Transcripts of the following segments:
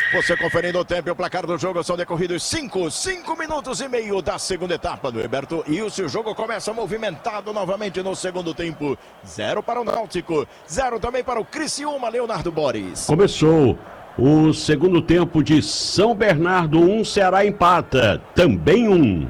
Você conferindo o tempo e o placar do jogo, são decorridos 5 minutos e meio da segunda etapa do Herberto Wilson. O jogo começa movimentado novamente no segundo tempo. 0 para o Náutico, 0 também para o Criciúma, Leonardo Boris. Começou o segundo tempo de São Bernardo 1, Ceará empata, também 1.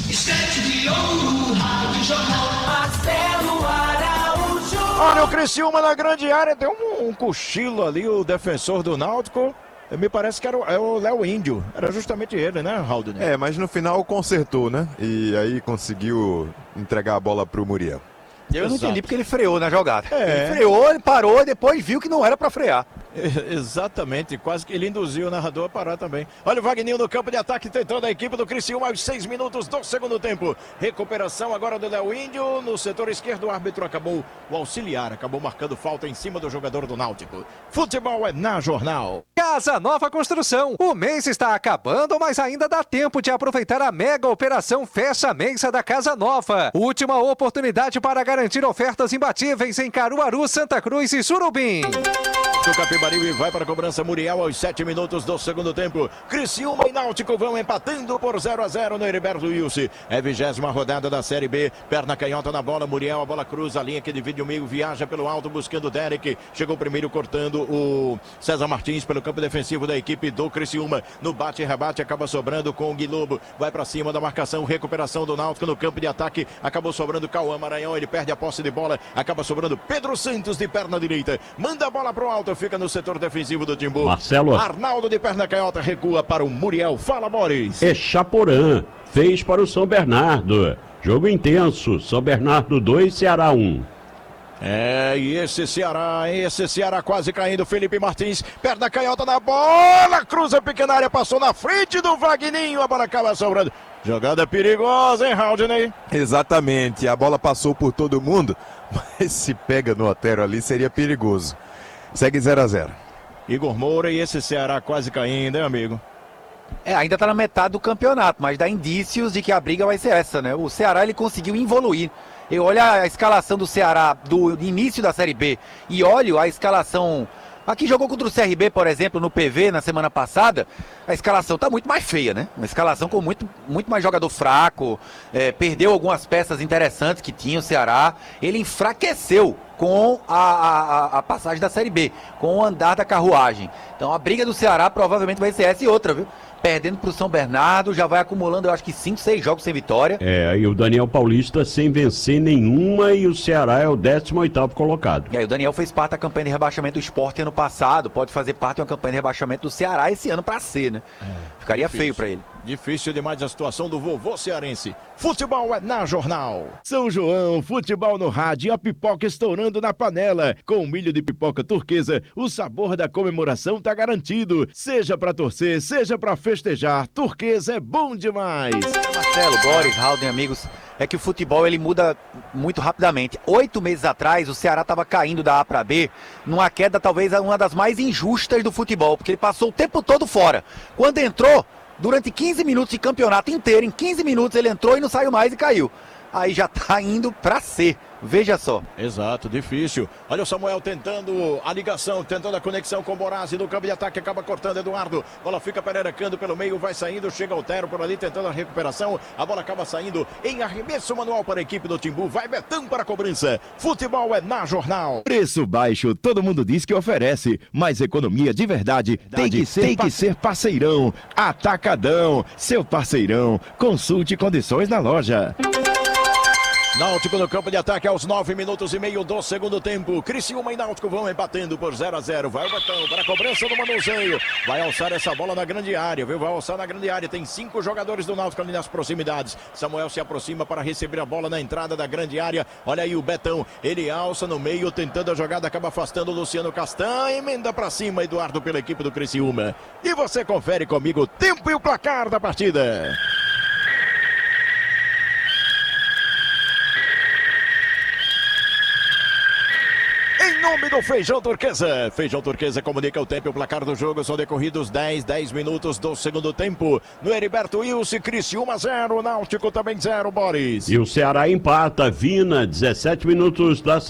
Olha, o Criciúma na grande área, deu um cochilo ali, o defensor do Náutico. Me parece que era o Léo Índio, era justamente ele, né, Haldner? Mas no final consertou, né? E aí conseguiu entregar a bola pro Muriel. Eu não entendi porque ele freou na jogada. É. Ele freou, ele parou e depois viu que não era pra frear. Exatamente, quase que ele induziu o narrador a parar também. Olha o Wagninho no campo de ataque tentando a equipe do Criciúma aos 6 minutos do segundo tempo. Recuperação agora do Léo Índio no setor esquerdo. O árbitro acabou, o auxiliar acabou marcando falta em cima do jogador do Náutico. Futebol é na Jornal. Casa Nova Construção. O mês está acabando, mas ainda dá tempo de aproveitar a mega operação Fecha Mensa da Casa Nova. Última oportunidade para garantir ofertas imbatíveis em Caruaru, Santa Cruz e Surubim. Do Capivari vai para a cobrança Muriel aos 7 minutos do segundo tempo. Criciúma e Náutico vão empatando por 0-0 no Heriberto Wilson. É a 20ª rodada da Série B. Perna canhota na bola, Muriel, a bola cruza a linha que divide o meio, viaja pelo alto buscando o Derek. Chegou primeiro cortando o César Martins pelo campo defensivo da equipe do Criciúma. No bate e rebate acaba sobrando com o Guilobo. Vai para cima da marcação, recuperação do Náutico no campo de ataque. Acabou sobrando Cauã Maranhão, ele perde a posse de bola. Acaba sobrando Pedro Santos de perna direita. Manda a bola pro alto, fica no setor defensivo do Timbu. Marcelo. Arnaldo de perna canhota recua para o Muriel. Fala, Boris. Echaporã fez para o São Bernardo. Jogo intenso. São Bernardo 2, Ceará 1. E esse Ceará quase caindo. Felipe Martins, perna canhota na bola. Cruza pequena área, passou na frente do Wagninho. A bola acaba sobrando. Jogada perigosa, hein, Haldner? Exatamente, a bola passou por todo mundo, mas se pega no Otero ali seria perigoso. Segue 0-0. Igor Moura e esse Ceará quase caindo, hein, amigo? Ainda tá na metade do campeonato, mas dá indícios de que a briga vai ser essa, né? O Ceará, ele conseguiu evoluir. Eu olho a escalação do Ceará do início da Série B e olho a escalação... Aqui jogou contra o CRB, por exemplo, no PV na semana passada. A escalação tá muito mais feia, né? Uma escalação com muito mais jogador fraco. Perdeu algumas peças interessantes que tinha o Ceará. Ele enfraqueceu com a passagem da Série B, com o andar da carruagem. Então a briga do Ceará provavelmente vai ser essa e outra, viu? Perdendo pro São Bernardo, já vai acumulando, eu acho que 5, 6 jogos sem vitória. E o Daniel Paulista sem vencer nenhuma e o Ceará é o 18º colocado. E aí o Daniel fez parte da campanha de rebaixamento do Sport ano passado, pode fazer parte de uma campanha de rebaixamento do Ceará esse ano pra ser, né? Ficaria feio pra ele. Difícil demais a situação do vovô cearense. Futebol é na Jornal. São João, futebol no rádio e a pipoca estourando na panela. Com milho de pipoca turquesa, o sabor da comemoração tá garantido. Seja pra torcer, seja pra festejar, turquesa é bom demais. Marcelo, Boris, Haldner, amigos, é que o futebol ele muda muito rapidamente. 8 meses atrás, o Ceará estava caindo da A para B, numa queda talvez uma das mais injustas do futebol, porque ele passou o tempo todo fora. Quando entrou, durante 15 minutos de campeonato inteiro, em 15 minutos ele entrou e não saiu mais e caiu. Aí já tá indo pra C. Veja só. Exato, difícil. Olha o Samuel tentando a ligação, tentando a conexão com o Borazzi no campo de ataque, acaba cortando Eduardo. Bola fica pererecando pelo meio, vai saindo, chega Otero por ali tentando a recuperação. A bola acaba saindo em arremesso manual para a equipe do Timbu. Vai Betão para a cobrança. Futebol é na Jornal. Preço baixo, todo mundo diz que oferece, mas economia de verdade tem que ser parceirão. Atacadão, seu parceirão. Consulte condições na loja. Náutico no campo de ataque aos 9 minutos e meio do segundo tempo. Criciúma e Náutico vão empatando por 0-0. Vai o Betão para a cobrança do manuseio. Vai alçar essa bola na grande área, viu? Vai alçar na grande área. Tem 5 jogadores do Náutico ali nas proximidades. Samuel se aproxima para receber a bola na entrada da grande área. Olha aí o Betão. Ele alça no meio, tentando a jogada, acaba afastando o Luciano Castanha. Emenda para cima, Eduardo, pela equipe do Criciúma. E você confere comigo o tempo e o placar da partida. Em nome do Feijão Turquesa. Feijão Turquesa comunica o tempo e o placar do jogo. São decorridos 10 minutos do segundo tempo. No Heriberto Wilson, Criciúma 0, Náutico também 0, Boris. E o Ceará empata, Vina, 17 minutos da